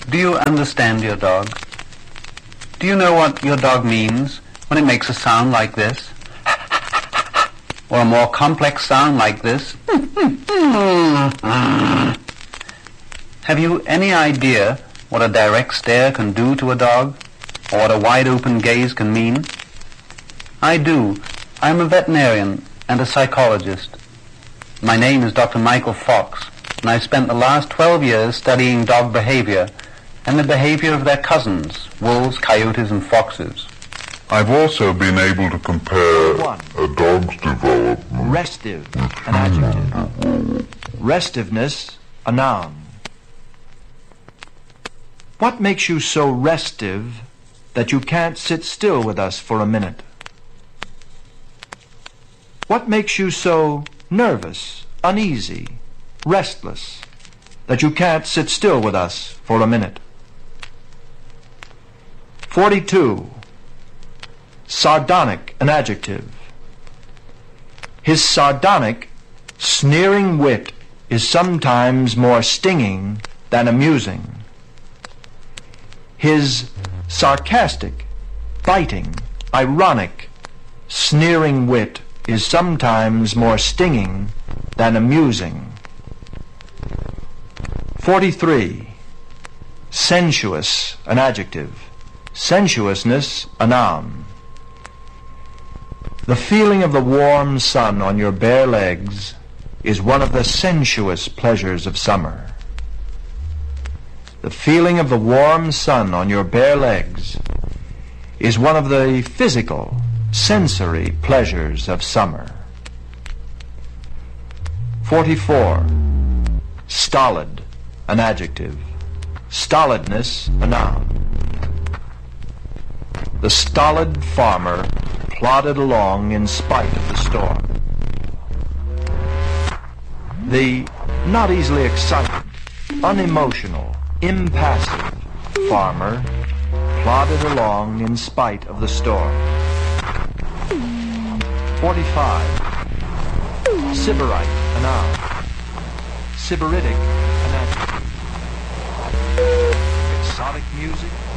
Do you understand your dog? Do you know what your dog means when it makes a sound like this? Or a more complex sound like this? Have you any idea what a direct stare can do to a dog? Or what a wide open gaze can mean? I do. I'm a veterinarian and a psychologist. My name is Dr. Michael Fox, and I've spent the last 12 years studying dog behavior and the behavior of their cousins, wolves, coyotes, and foxes. I've also been able to compare a dog's development. Restive, an adjective. Restiveness, a noun. What makes you so restive that you can't sit still with us for a minute? What makes you so nervous, uneasy, restless, that you can't sit still with us for a minute? 42. Sardonic, an adjective. His sardonic, sneering wit is sometimes more stinging than amusing. His sarcastic, biting, ironic, sneering wit is sometimes more stinging than amusing. 43. Sensuous, an adjective. Sensuousness, a noun. The feeling of the warm sun on your bare legs is one of the sensuous pleasures of summer. The feeling of the warm sun on your bare legs is one of the physical, sensory pleasures of summer. 44. Stolid, an adjective. Stolidness, a noun. The stolid farmer plodded along in spite of the storm. The not easily excited, unemotional, impassive farmer plodded along in spite of the storm. 45. Sybarite, a noun. Sybaritic, an adjective. Exotic music,